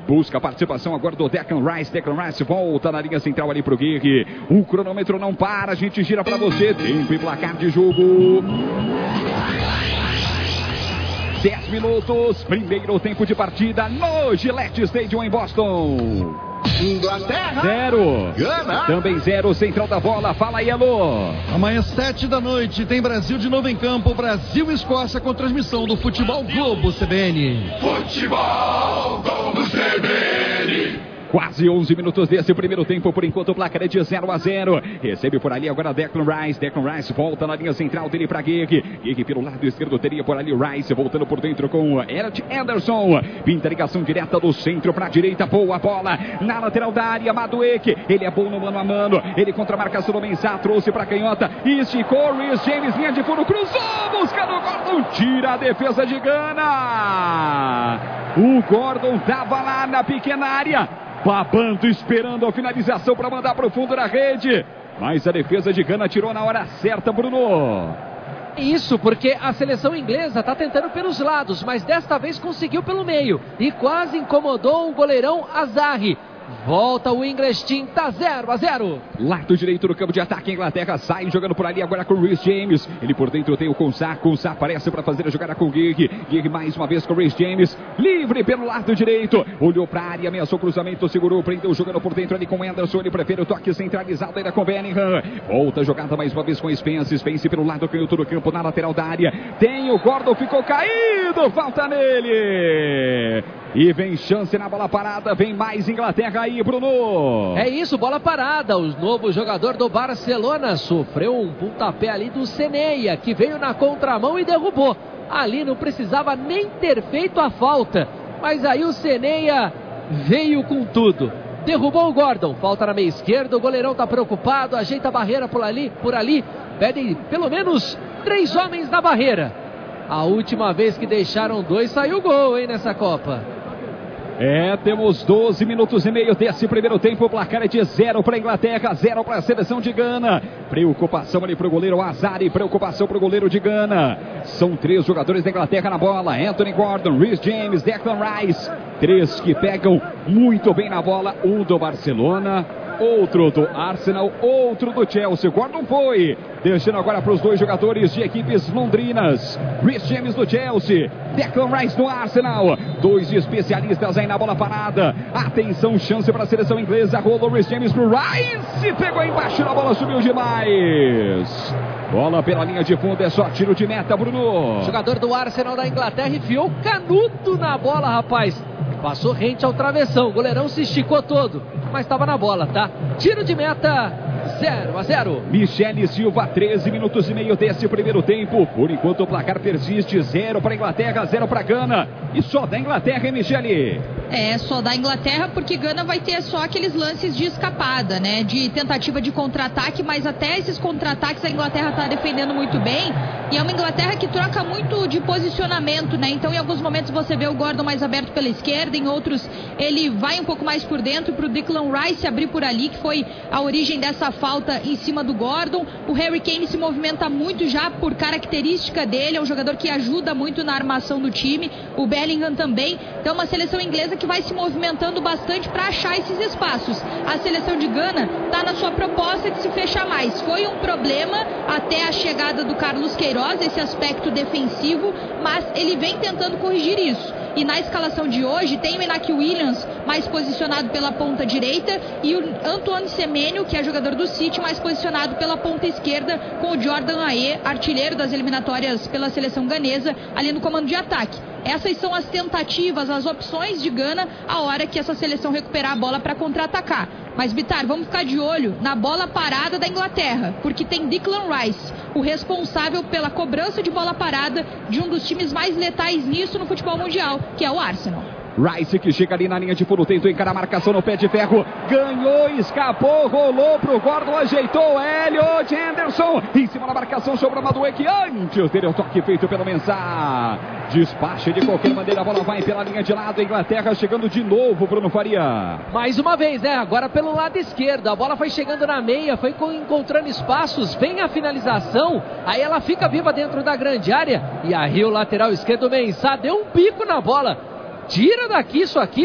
Busca a participação agora do Declan Rice. Declan Rice volta na linha central ali pro Guerre. O cronômetro não para, a gente gira para você. Tempo e placar de jogo. 10 minutos, primeiro tempo de partida no Gillette Stadium em Boston. Inglaterra 0, Gana também 0, central da bola, fala aí, Elô. Amanhã 7 da noite tem Brasil de novo em campo, Brasil e Escócia com transmissão do Futebol Globo CBN. Futebol Globo CBN. Quase 11 minutos desse primeiro tempo, por enquanto o placar é de 0-0. Recebe por ali agora Declan Rice. Declan Rice volta na linha central dele para Guerre. Guerre pelo lado esquerdo teria por ali Rice, voltando por dentro com Elliot Anderson. Pinta ligação direta do centro para a direita, boa bola na lateral da área, Madueke. Ele é bom no mano a mano, ele contra a marcação do Mensah, trouxe para a canhota, esticou, Reece James, linha de fundo, cruzou, buscando o Gordon, tira a defesa de Gana. O Gordon tava lá na pequena área, babando, esperando a finalização para mandar para o fundo da rede. Mas a defesa de Gana tirou na hora certa, Bruno. Isso, porque a seleção inglesa está tentando pelos lados, mas desta vez conseguiu pelo meio. E quase incomodou o goleirão Azarri. Volta o English Team, tá 0-0. Lado direito do campo de ataque, a Inglaterra sai jogando por ali agora com o Reece James. Ele por dentro tem o Konsah aparece para fazer a jogada com o Guerre. Guerre mais uma vez com o Reece James, livre pelo lado direito. Olhou para a área, ameaçou o cruzamento, segurou, prendeu jogando por dentro ali com o Anderson. Ele prefere o toque centralizado ainda com o Bellingham. Volta a jogada mais uma vez com o Spence. Spence pelo lado canhoto do campo, na lateral da área. Tem o Gordon, ficou caído, falta nele. E vem chance na bola parada, vem mais Inglaterra aí, Bruno. É isso, bola parada. O novo jogador do Barcelona sofreu um pontapé ali do Seneia, que veio na contramão e derrubou. Ali não precisava nem ter feito a falta, mas aí o Seneia veio com tudo. Derrubou o Gordon, falta na meia esquerda, o goleirão tá preocupado, ajeita a barreira por ali, pede pelo menos 3 homens na barreira. A última vez que deixaram 2 saiu gol, hein, nessa Copa. Temos 12 minutos e meio desse primeiro tempo. O placar é de 0 para a Inglaterra, 0 para a seleção de Gana. Preocupação ali para o goleiro Azarri, preocupação para o goleiro de Gana. São 3 jogadores da Inglaterra na bola: Anthony Gordon, Reece James, Declan Rice. 3 que pegam muito bem na bola. Um do Barcelona, outro do Arsenal, outro do Chelsea. Gordon foi, deixando agora para os 2 jogadores de equipes londrinas. Reece James do Chelsea, Declan Rice do Arsenal. 2 especialistas aí na bola parada. Atenção, chance para a seleção inglesa. Rolou Reece James pro Rice, pegou embaixo da bola, subiu demais. Bola pela linha de fundo, é só tiro de meta, Bruno. Jogador do Arsenal da Inglaterra enfiou canudo na bola, rapaz. Passou rente ao travessão, o goleirão se esticou todo, mas estava na bola, tá? Tiro de meta, 0-0. Michele Silva, 13 minutos e meio desse primeiro tempo. Por enquanto o placar persiste, 0 para a Inglaterra, 0 para a Gana. E só da Inglaterra, hein, Michele? Só da Inglaterra, porque Gana vai ter só aqueles lances de escapada, né? De tentativa de contra-ataque, mas até esses contra-ataques a Inglaterra está defendendo muito bem. E é uma Inglaterra que troca muito de posicionamento, né? Então em alguns momentos você vê o Gordon mais aberto pela esquerda, em outros ele vai um pouco mais por dentro para o Declan Rice abrir por ali, que foi a origem dessa falta em cima do Gordon. O Harry Kane se movimenta muito já por característica dele, é um jogador que ajuda muito na armação do time. O Bellingham também. Então uma seleção inglesa que vai se movimentando bastante para achar esses espaços. A seleção de Gana está na sua proposta de se fechar mais. Foi um problema até a chegada do Carlos Queiroz, esse aspecto defensivo, mas ele vem tentando corrigir isso. E na escalação de hoje tem o Iñaki Williams mais posicionado pela ponta direita e o Antoine Semenyo, que é jogador do City, mais posicionado pela ponta esquerda, com o Jordan Ayew, artilheiro das eliminatórias pela seleção ganesa, ali no comando de ataque. Essas são as tentativas, as opções de Gana a hora que essa seleção recuperar a bola para contra-atacar. Mas, Bitar, vamos ficar de olho na bola parada da Inglaterra, porque tem Declan Rice, o responsável pela cobrança de bola parada de um dos times mais letais nisso no futebol mundial, que é o Arsenal. Rice que chega ali na linha de fundo, tentou encarar a marcação no pé de ferro, ganhou, escapou, rolou pro Gordon, ajeitou, Elliot Anderson, em cima da marcação, sobre a Madueke, antes dele o toque feito pelo Mensah, despacha de qualquer maneira, a bola vai pela linha de lado, a Inglaterra chegando de novo, Bruno Faria. Mais uma vez, né, agora pelo lado esquerdo, a bola foi chegando na meia, foi encontrando espaços, vem a finalização, aí ela fica viva dentro da grande área, e aí o lateral esquerdo Mensah deu um bico na bola. Tira daqui isso aqui,